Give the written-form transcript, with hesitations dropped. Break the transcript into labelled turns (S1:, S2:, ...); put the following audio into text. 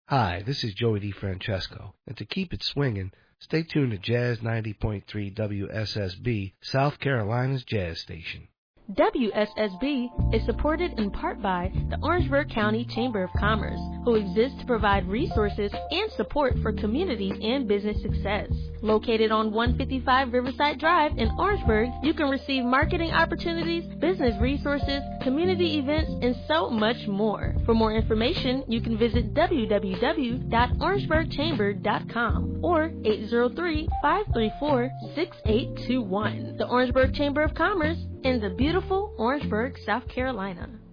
S1: Hi, this is Joey DeFrancesco, and to keep it swinging, stay tuned to Jazz 90.3 WSSB, South Carolina's Jazz Station.
S2: WSSB is supported in part by the Orangeburg County Chamber of Commerce, who exists to provide resources and support for communities and business success. Located on 155 Riverside Drive in Orangeburg, you can receive marketing opportunities, business resources, community events, and so much more. For more information, you can visit www.orangeburgchamber.com or 803-534-6821. The Orangeburg Chamber of Commerce in the beautiful Orangeburg, South Carolina.